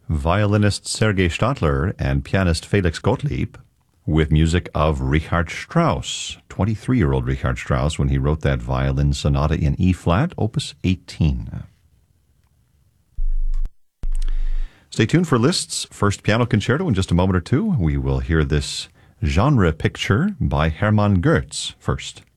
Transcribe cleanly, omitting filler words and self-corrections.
violinist Sergei Stadler and pianist Felix Gottlieb, with music of Richard Strauss, 23-year-old Richard Strauss, when he wrote that violin sonata in E-flat, Opus 18. Stay tuned for Liszt's first piano concerto in just a moment or two. We will hear this genre picture by Hermann Goetz first.